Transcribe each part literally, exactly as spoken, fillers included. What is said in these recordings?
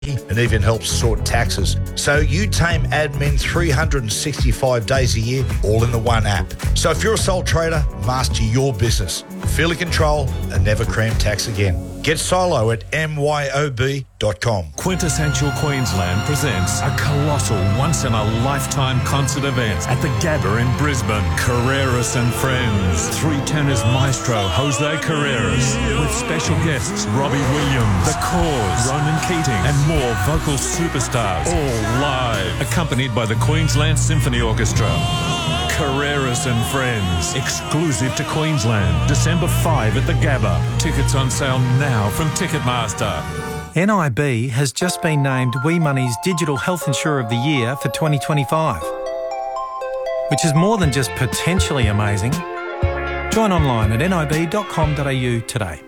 and even helps sort taxes. So you tame admin three hundred sixty-five days a year, all in the one app. So if you're a sole trader, master your business. Feel in control and never cram tax again. Get Solo at M Y O B dot com. Quintessential Queensland presents a colossal once-in-a-lifetime concert event at the Gabba in Brisbane. Carreras and Friends. Three tenors maestro Jose Carreras with special guests Robbie Williams, The Cause, Ronan Keating and more vocal superstars, all live, accompanied by the Queensland Symphony Orchestra. Carreras and Friends, exclusive to Queensland, December fifth at the Gabba. Tickets on sale now from Ticketmaster. N I B has just been named We Money's Digital Health Insurer of the Year for twenty twenty-five, which is more than just potentially amazing. Join online at N I B dot com dot A U today.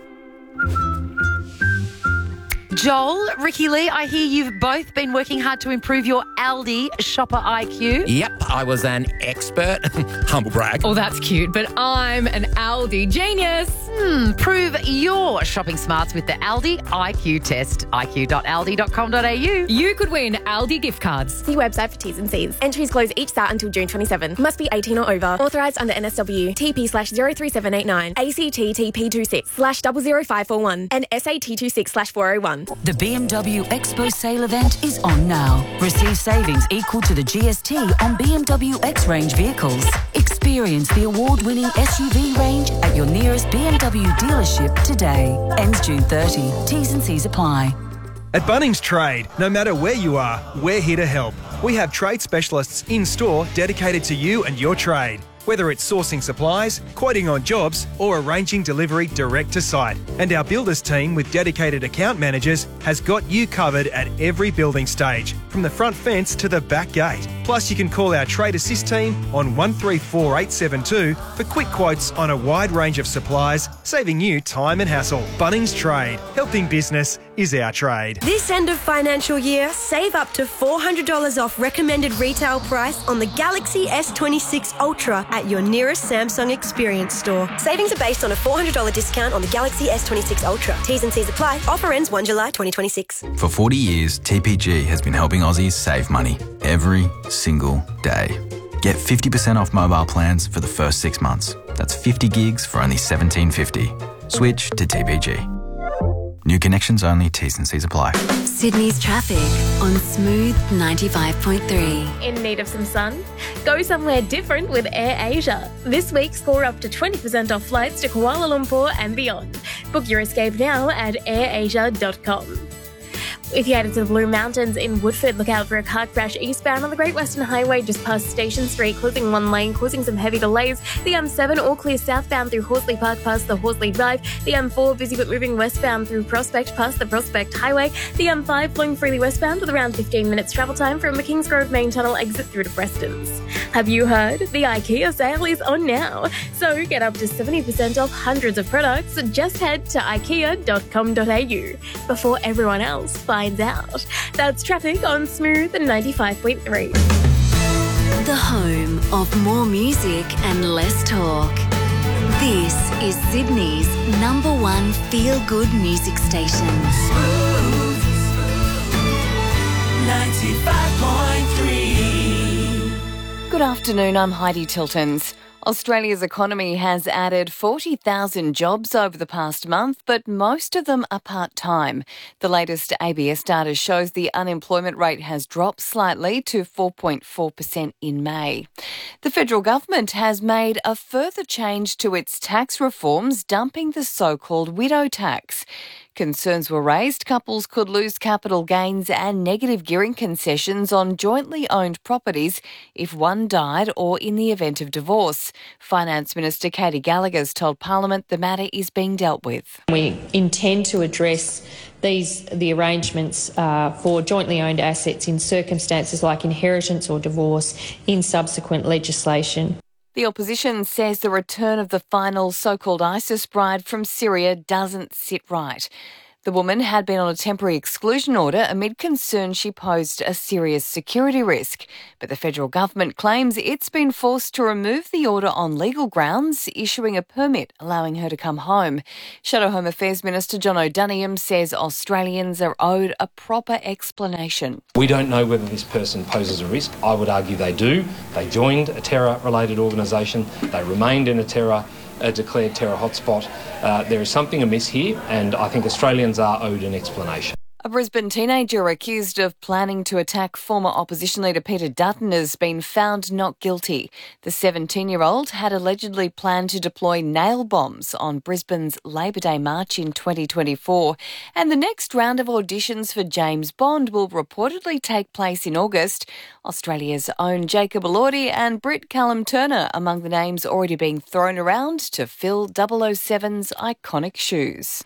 Joel, Ricky Lee, I hear you've both been working hard to improve your Aldi shopper I Q. Yep, I was an expert. Humble brag. Oh, that's cute, but I'm an Aldi genius. Hmm, prove your shopping smarts with the Aldi I Q test. I Q dot aldi dot com dot A U. You could win Aldi gift cards. See website for T's and C's. Entries close each start until June twenty-seventh. Must be eighteen or over. Authorised under N S W. T P slash zero three seven eight nine. A C T T P two six slash zero zero five four one. And S A T two six slash four oh one. The B M W Expo sale event is on now. Receive savings equal to the G S T on B M W X-Range vehicles. Experience the award-winning S U V range at your nearest B M W dealership today. Ends June thirtieth. T's and C's apply. At Bunnings Trade, no matter where you are, we're here to help. We have trade specialists in-store dedicated to you and your trade. Whether it's sourcing supplies, quoting on jobs, or arranging delivery direct to site. And our builders team with dedicated account managers has got you covered at every building stage, from the front fence to the back gate. Plus, you can call our Trade Assist team on one three four eight seven two for quick quotes on a wide range of supplies, saving you time and hassle. Bunnings Trade. Helping business is our trade. This end of financial year, save up to four hundred dollars off recommended retail price on the Galaxy S twenty-six Ultra at your nearest Samsung Experience store. Savings are based on a four hundred dollars discount on the Galaxy S twenty-six Ultra. T's and C's apply. Offer ends the first of July twenty twenty-six. For forty years, T P G has been helping Aussies save money every single day. Get fifty percent off mobile plans for the first six months. That's fifty gigs for only seventeen fifty. Switch to T P G. New connections only, T's and C's apply. Sydney's traffic on Smooth ninety-five point three. In need of some sun? Go somewhere different with AirAsia. This week, score up to twenty percent off flights to Kuala Lumpur and beyond. Book your escape now at air asia dot com. If you headed to the Blue Mountains in Woodford, look out for a car crash eastbound on the Great Western Highway just past Station Street, closing one lane, causing some heavy delays. The M seven all clear southbound through Horsley Park past the Horsley Drive. The M four busy but moving westbound through Prospect past the Prospect Highway. The M five flowing freely westbound with around fifteen minutes travel time from the Kingsgrove Main Tunnel exit through to Prestons. Have you heard? The IKEA sale is on now. So get up to seventy percent off hundreds of products. Just head to ikea dot com dot A U before everyone else finds out. That's traffic on Smooth ninety-five point three. The home of more music and less talk. This is Sydney's number one feel-good music station. Smooth ninety-five point three. Good afternoon, I'm Heidi Tiltons. Australia's economy has added forty thousand jobs over the past month, but most of them are part-time. The latest A B S data shows the unemployment rate has dropped slightly to four point four percent in May. The federal government has made a further change to its tax reforms, dumping the so-called widow tax. Concerns were raised couples could lose capital gains and negative gearing concessions on jointly owned properties if one died or in the event of divorce. Finance Minister Katie Gallagher's told Parliament the matter is being dealt with. We intend to address these the arrangements uh, for jointly owned assets in circumstances like inheritance or divorce in subsequent legislation. The opposition says the return of the final so-called ISIS bride from Syria doesn't sit right. The woman had been on a temporary exclusion order amid concerns she posed a serious security risk. But the federal government claims it's been forced to remove the order on legal grounds, issuing a permit allowing her to come home. Shadow Home Affairs Minister John O'Donoghue says Australians are owed a proper explanation. We don't know whether this person poses a risk. I would argue they do. They joined a terror-related organisation. They remained in a terror a declared terror hotspot. Uh, there is something amiss here, and I think Australians are owed an explanation. A Brisbane teenager accused of planning to attack former opposition leader Peter Dutton has been found not guilty. The seventeen-year-old had allegedly planned to deploy nail bombs on Brisbane's Labor Day March in twenty twenty-four. And the next round of auditions for James Bond will reportedly take place in August. Australia's own Jacob Elordi and Brit Callum Turner among the names already being thrown around to fill double oh seven's iconic shoes.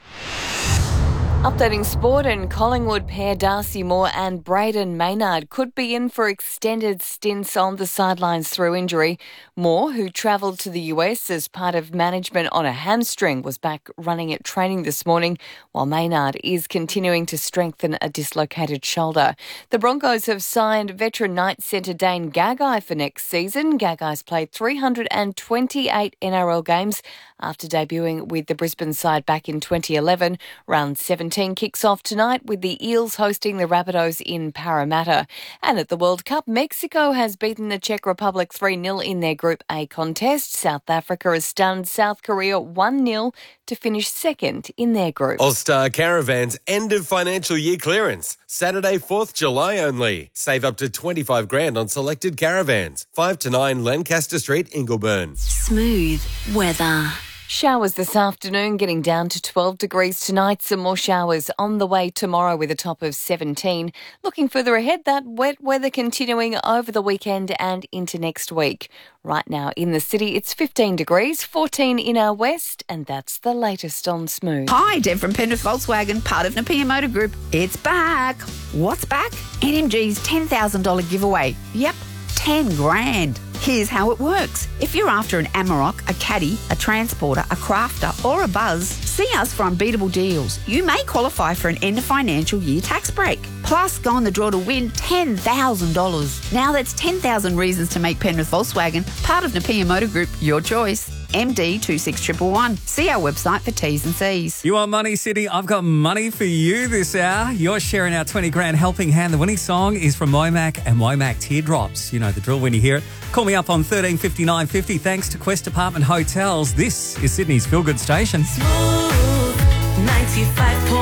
Updating sport, and Collingwood pair Darcy Moore and Braden Maynard could be in for extended stints on the sidelines through injury. Moore, who travelled to the U S as part of management on a hamstring, was back running at training this morning, while Maynard is continuing to strengthen a dislocated shoulder. The Broncos have signed veteran Knights centre Dane Gagai for next season. Gagai's played three hundred twenty-eight N R L games after debuting with the Brisbane side back in twenty eleven. Round seventeen kicks off tonight with the Eels hosting the Rabbitohs in Parramatta. And at the World Cup, Mexico has beaten the Czech Republic three nil in their Group A contest. South Africa has stunned South Korea one nil to finish second in their group. All-Star Caravans end of financial year clearance. Saturday, fourth of July only. Save up to twenty-five grand on selected caravans. five to nine Lancaster Street, Ingleburn. Smooth weather. Showers this afternoon, getting down to twelve degrees tonight. Some more showers on the way tomorrow with a top of seventeen. Looking further ahead, that wet weather continuing over the weekend and into next week. Right now in the city, it's fifteen degrees, fourteen in our west, and that's the latest on Smooth. Hi, Deb from Penrith Volkswagen, part of Napier Motor Group. It's back. What's back? N M G's ten thousand dollars giveaway. Yep, ten grand. Here's how it works. If you're after an Amarok, a Caddy, a Transporter, a Crafter or a Buzz, see us for unbeatable deals. You may qualify for an end of financial year tax break. Plus, go on the draw to win ten thousand dollars. Now that's ten thousand reasons to make Penrith Volkswagen part of Napier Motor Group your choice. M D two six one one one. See our website for T's and C's. You want money, City? I've got money for you this hour. You're sharing our twenty grand helping hand. The winning song is from Womack and Womack Teardrops. You know the drill when you hear it. Call me up on thirteen fifty-nine fifty. Thanks to Quest Apartment Hotels. This is Sydney's Feel Good Station. Smooth ninety-five point